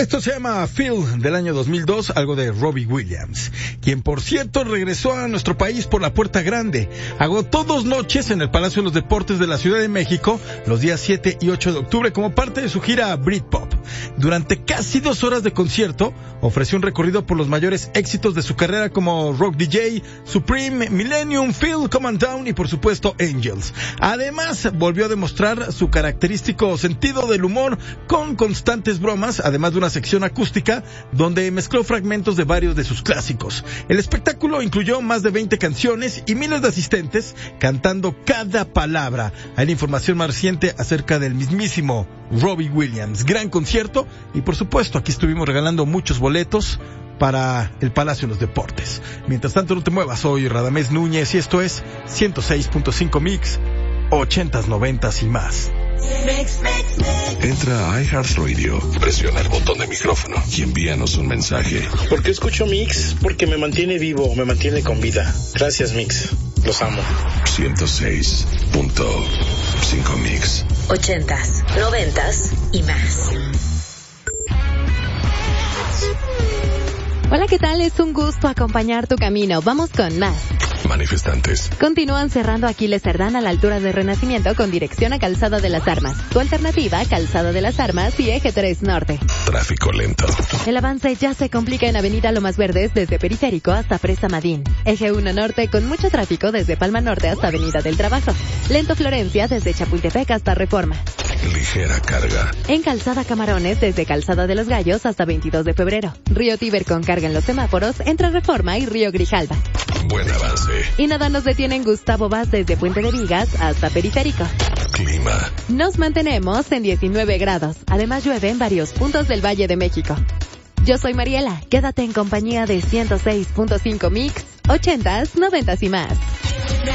Esto se llama Phil, del año 2002, algo de Robbie Williams, quien por cierto regresó a nuestro país por la puerta grande. Agotó 2 noches en el Palacio de los Deportes de la Ciudad de México los días 7 y 8 de octubre como parte de su gira Britpop. Durante casi 2 horas de concierto, ofreció un recorrido por los mayores éxitos de su carrera como Rock DJ, Supreme, Millennium, Phil, Come On Down y por supuesto Angels. Además, volvió a demostrar su característico sentido del humor con constantes bromas, además de una sección acústica donde mezcló fragmentos de varios de sus clásicos. El espectáculo incluyó más de 20 canciones y miles de asistentes cantando cada palabra. Hay la información más reciente acerca del mismísimo Robbie Williams. Gran concierto y por supuesto aquí estuvimos regalando muchos boletos para el Palacio de los Deportes. Mientras tanto, no te muevas, soy Radamés Núñez y esto es 106.5 Mix, 80s, 90s y más. Entra a iHeartRadio, presiona el botón de micrófono y envíanos un mensaje. ¿Por qué escucho Mix? Porque me mantiene vivo, me mantiene con vida. Gracias, Mix. Los amo. 106.5 Mix. 80s, 90s y más. Hola, ¿qué tal? Es un gusto acompañar tu camino. Vamos con más. Manifestantes Continúan cerrando Aquiles Cerdán a la altura de Renacimiento con dirección a Calzada de las Armas. Tu alternativa, Calzada de las Armas y Eje 3 Norte. Tráfico lento. El avance ya se complica en Avenida Lomas Verdes desde Periférico hasta Presa Madín. Eje 1 Norte con mucho tráfico desde Palma Norte hasta Avenida del Trabajo. Lento Florencia desde Chapultepec hasta Reforma. Ligera carga. En Calzada Camarones desde Calzada de los Gallos hasta 22 de febrero. Río Tíber con carga en los semáforos entre Reforma y Río Grijalva. Buen avance. Y nada nos detiene en Gustavo Vaz desde Puente de Vigas hasta Periférico. Clima. Nos mantenemos en 19 grados. Además llueve en varios puntos del Valle de México. Yo soy Mariela. Quédate en compañía de 106.5 Mix, 80s, 90s y más.